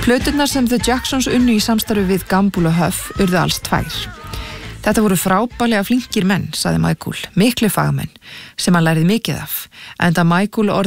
Plöturnar sem The Jacksons unnu í samstarfi við Gamble og Huff urðu alls 2. Þetta voru frábærlega flinkir menn, sagði Michael, miklu fagmenn, sem hann lærði mikið af, enda Michael